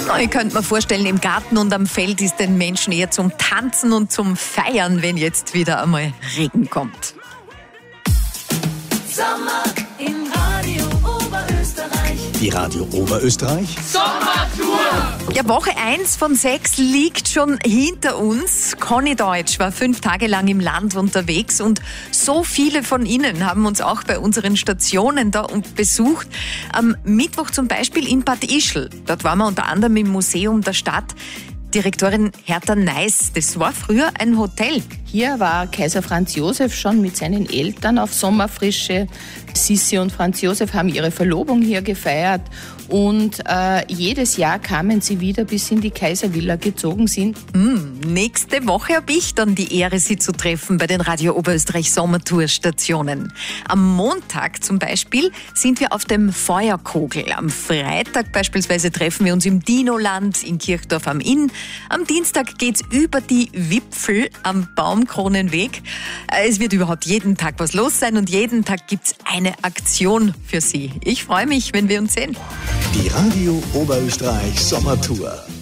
Ich könnte mir vorstellen, im Garten und am Feld ist den Menschen eher zum Tanzen und zum Feiern, wenn jetzt wieder einmal Regen kommt. Sommer in Radio Oberösterreich. Die Radio Oberösterreich Sommertour! Ja, Woche 1 von 6 liegt schon hinter uns. Conny Deutsch war 5 Tage lang im Land unterwegs und so viele von Ihnen haben uns auch bei unseren Stationen da besucht. Am Mittwoch zum Beispiel in Bad Ischl. Dort waren wir unter anderem im Museum der Stadt. Direktorin Hertha Neiß, das war früher ein Hotel. Hier war Kaiser Franz Josef schon mit seinen Eltern auf Sommerfrische. Sissi und Franz Josef haben ihre Verlobung hier gefeiert und jedes Jahr kamen sie wieder, bis sie in die Kaiservilla gezogen sind. Nächste Woche habe ich dann die Ehre, Sie zu treffen bei den Radio Oberösterreich Sommertour-Stationen. Am Montag zum Beispiel sind wir auf dem Feuerkogel. Am Freitag beispielsweise treffen wir uns im Dinoland in Kirchdorf am Inn. Am Dienstag geht's über die Wipfel am Baumkronenweg. Es wird überhaupt jeden Tag was los sein und jeden Tag gibt's eine Aktion für Sie. Ich freue mich, wenn wir uns sehen. Die Radio Oberösterreich Sommertour.